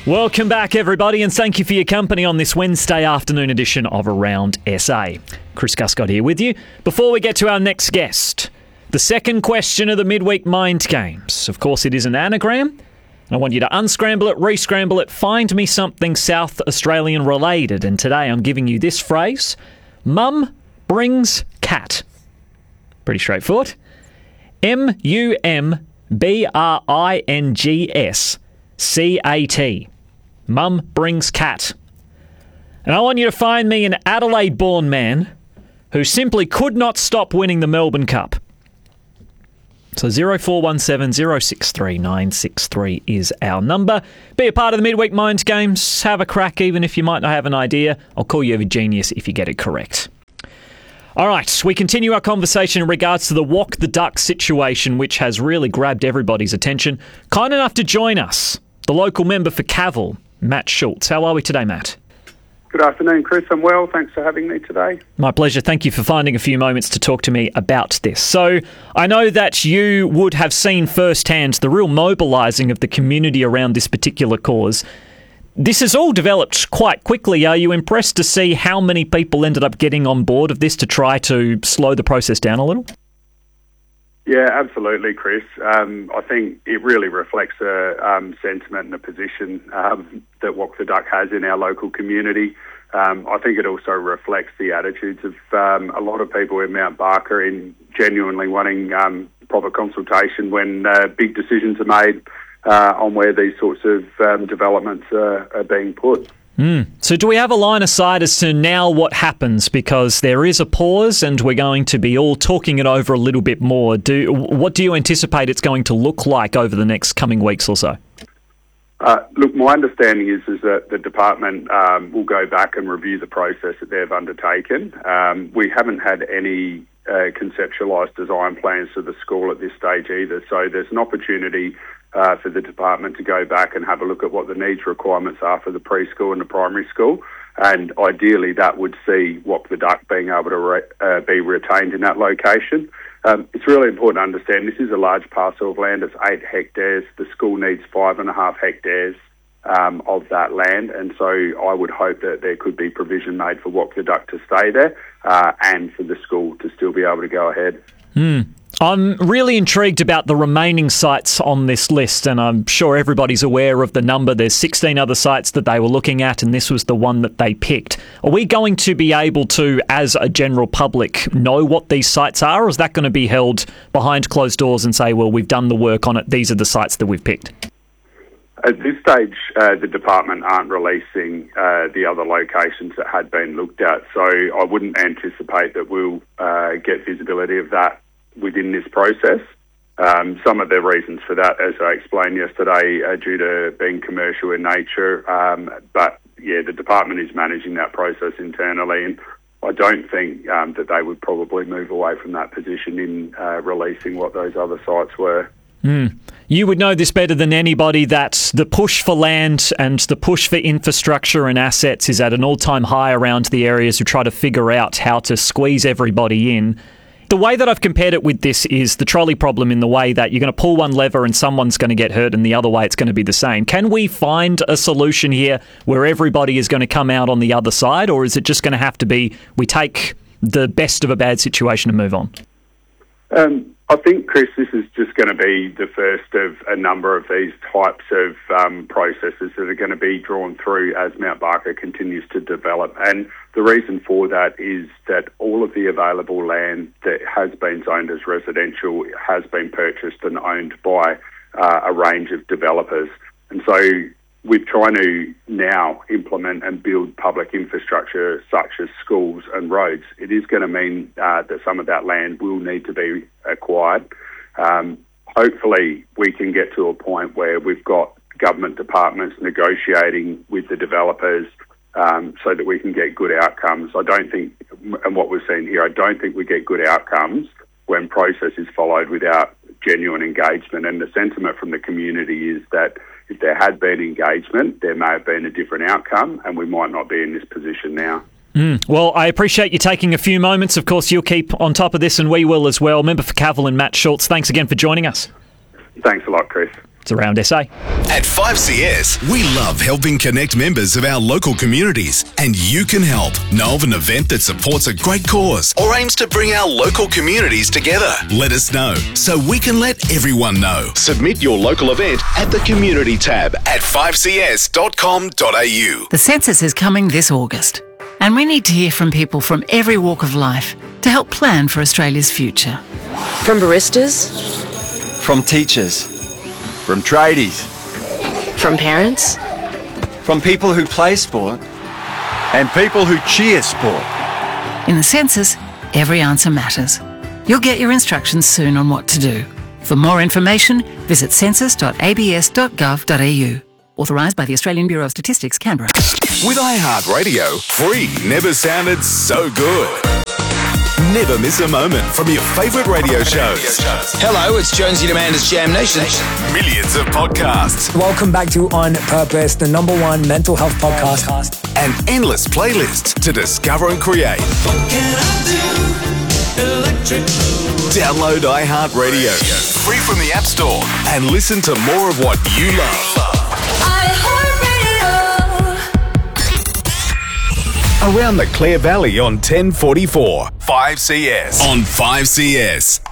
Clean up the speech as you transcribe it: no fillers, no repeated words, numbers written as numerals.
Welcome back, everybody, and thank you for your company on this Wednesday afternoon edition of Around SA. Chris Guscott here with you. Before we get to our next guest, the second question of the Midweek Mind Games. Of course, it is an anagram, and I want you to unscramble it, re-scramble it, find me something South Australian related. And today I'm giving you this phrase: Mum brings cat. Pretty straightforward. MUMBRINGSCAT. Mum brings cat. And I want you to find me an Adelaide-born man who simply could not stop winning the Melbourne Cup. So 0417 063 963 is our number. Be a part of the Midweek Mind Games. Have a crack, even if you might not have an idea. I'll call you a genius if you get it correct. All right, we continue our conversation in regards to the Walk the Duck situation, which has really grabbed everybody's attention. Kind enough to join us, the local member for Cavill, Matt Schultz. How are we today, Matt? Good afternoon, Chris. I'm well. Thanks for having me today. My pleasure. Thank you for finding a few moments to talk to me about this. So I know that you would have seen firsthand the real mobilising of the community around this particular cause. This has all developed quite quickly. Are you impressed to see how many people ended up getting on board of this to try to slow the process down a little? Yeah, absolutely, Chris. I think it really reflects a sentiment and a position that Walk the Duck has in our local community. I think it also reflects the attitudes of a lot of people in Mount Barker in genuinely wanting proper consultation when big decisions are made on where these sorts of developments are being put. So do we have a line of sight as to now what happens? Because there is a pause and we're going to be all talking it over a little bit more. What do you anticipate it's going to look like over the next coming weeks or so? Look, my understanding is that the department will go back and review the process that they've undertaken. We haven't had any conceptualised design plans for the school at this stage either, so there's an opportunity for the department to go back and have a look at what the needs requirements are for the preschool and the primary school, and ideally that would see Walk the Duck being able to be retained in that location. It's really important to understand this is a large parcel of land. It's 8 hectares. The school needs 5.5 hectares of that land, and so I would hope that there could be provision made for Walk the Duck to stay there and for the school to still be able to go ahead. I'm really intrigued about the remaining sites on this list, and I'm sure everybody's aware of the number. There's 16 other sites that they were looking at, and this was the one that they picked. Are we going to be able to, as a general public, know what these sites are, or is that going to be held behind closed doors and say, well, we've done the work on it, these are the sites that we've picked? At this stage, the department aren't releasing the other locations that had been looked at, so I wouldn't anticipate that we'll get visibility of that within this process. Some of the reasons for that, as I explained yesterday, are due to being commercial in nature. But yeah, the department is managing that process internally, and I don't think that they would probably move away from that position in releasing what those other sites were. You would know this better than anybody that the push for land and the push for infrastructure and assets is at an all-time high around the areas who try to figure out how to squeeze everybody in. The way that I've compared it with this is the trolley problem, in the way that you're going to pull one lever and someone's going to get hurt, and the other way it's going to be the same. Can we find a solution here where everybody is going to come out on the other side, or is it just going to have to be we take the best of a bad situation and move on? I think, Chris, this is just going to be the first of a number of these types of processes that are going to be drawn through as Mount Barker continues to develop. And the reason for that is that all of the available land that has been zoned as residential has been purchased and owned by a range of developers. And so we're trying to now implement and build public infrastructure such as schools and roads. It is going to mean that some of that land will need to be acquired. Hopefully we can get to a point where we've got government departments negotiating with the developers so that we can get good outcomes. I don't think, and what we've seen here, I don't think we get good outcomes when process is followed without genuine engagement. And the sentiment from the community is that if there had been engagement, there may have been a different outcome, and we might not be in this position now. Well, I appreciate you taking a few moments. Of course, you'll keep on top of this, and we will as well. Member for Cavill and Matt Schultz, thanks again for joining us. Thanks a lot, Chris. It's Around SA. At 5CS, we love helping connect members of our local communities, and you can help. Know of an event that supports a great cause or aims to bring our local communities together? Let us know so we can let everyone know. Submit your local event at the Community tab at 5cs.com.au. The census is coming this August, and we need to hear from people from every walk of life to help plan for Australia's future. From baristas, From teachers, from tradies, from parents, from people who play sport, and people who cheer sport. In the census, every answer matters. You'll get your instructions soon on what to do. For more information, visit census.abs.gov.au. Authorised by the Australian Bureau of Statistics, Canberra. With iHeartRadio, free never sounded so good. Never miss a moment from your favourite radio shows. Hello, it's Jonesy Demanda's Jam Nation. Millions of podcasts Welcome back to On Purpose, the #1 mental health podcast. and endless playlists to discover and create. Download iHeartRadio, free from the App Store, and listen to more of what you love. Around the Clare Valley on 1044. 5CS. On 5CS.